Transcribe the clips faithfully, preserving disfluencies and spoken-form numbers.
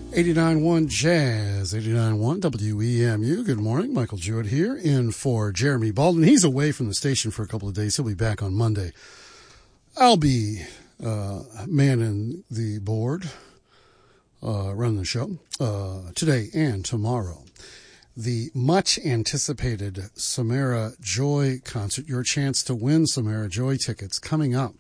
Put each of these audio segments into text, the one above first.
eighty-nine point one Jazz, eighty-nine point one W E M U. Good morning. Michael Jewett here in for Jeremy Baldwin. He's away from the station for a couple of days. He'll be back on Monday. I'll be uh, manning the board, uh, running the show uh, today and tomorrow. The much-anticipated Samara Joy concert. Your chance to win Samara Joy tickets coming up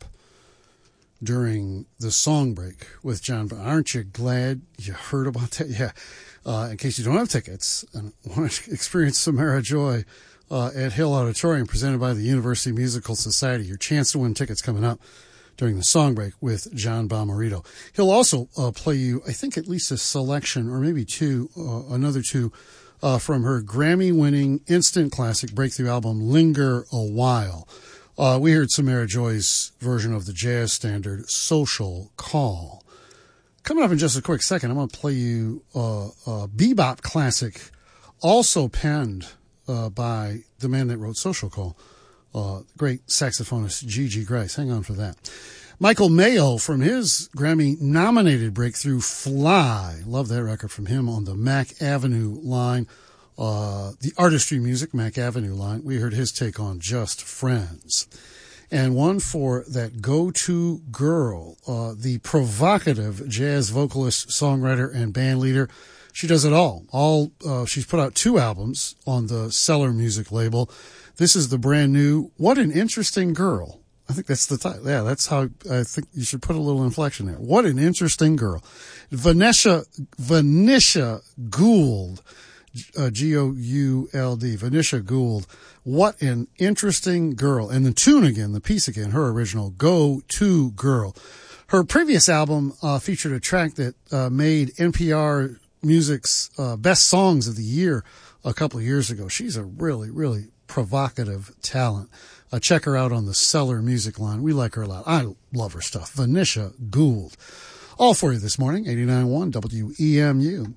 during the song break with John. Aren't you glad you heard about that? Yeah. Uh, in case you don't have tickets and want to experience Samara Joy uh, at Hill Auditorium, presented by the University Musical Society, your chance to win tickets coming up during the song break with John Bomarito. He'll also uh, play you, I think, at least a selection or maybe two, uh, another two, uh, from her Grammy-winning instant classic breakthrough album, Linger a While. Uh, we heard Samara Joy's version of the jazz standard, Social Call. Coming up in just a quick second, I'm going to play you uh, a bebop classic, also penned uh, by the man that wrote Social Call, uh, great saxophonist G G Grice. Hang on for that. Michael Mayo from his Grammy-nominated breakthrough, Fly. Love that record from him on the Mack Avenue line. Uh, the artistry music, Mack Avenue line. We heard his take on Just Friends. And one for that go-to girl, uh, the provocative jazz vocalist, songwriter, and band leader. She does it all. All, uh, she's put out two albums on the Cellar Music label. This is the brand new What an Interesting Girl. I think that's the title. Yeah, that's how I think you should put a little inflection there. What an Interesting Girl. Vanessa, Vanessa Gould. Uh, G O U L D, Vanessa Gould. What an interesting girl. And the tune again, the piece again, her original, Go To Girl. Her previous album uh, featured a track that uh, made N P R Music's uh, best songs of the year a couple of years ago. She's a really, really provocative talent. Uh, check her out on the Cellar Music line. We like her a lot. I love her stuff. Vanessa Gould. All for you this morning, eighty-nine point one W E M U.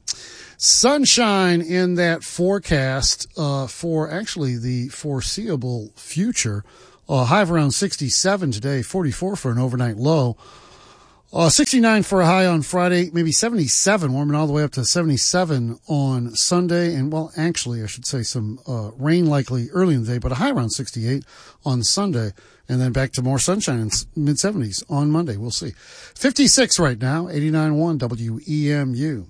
Sunshine in that forecast uh, for actually the foreseeable future. Uh, high of around sixty-seven today, forty-four for an overnight low. Uh, sixty-nine for a high on Friday, maybe seventy-seven, warming all the way up to seventy-seven on Sunday. And, well, actually, I should say some uh, rain likely early in the day, but a high around sixty-eight on Sunday. And then back to more sunshine in mid-seventies on Monday. We'll see. fifty-six right now, eighty-nine point one W E M U.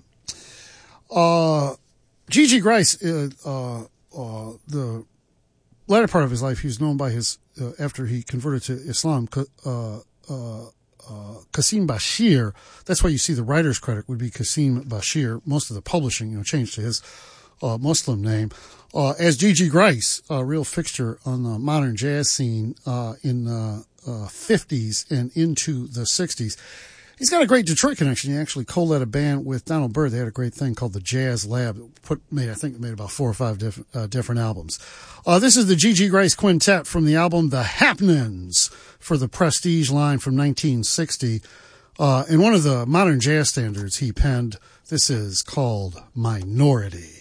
Uh, G G Grice, uh, uh, uh, the latter part of his life, he was known by his, uh, after he converted to Islam, uh, uh, uh, Qasim Bashir. That's why you see the writer's credit would be Qasim Bashir. Most of the publishing, you know, changed to his, uh, Muslim name. Uh, as G G Grice, a real fixture on the modern jazz scene, uh, in the, uh, fifties and into the sixties. He's got a great Detroit connection. He actually co-led a band with Donald Byrd. They had a great thing called the Jazz Lab. Put made, I think, made about four or five diff, uh, different albums. Uh, this is the G G Grice Quintet from the album The Happenings for the Prestige line from nineteen sixty. Uh, and one of the modern jazz standards he penned. This is called Minority.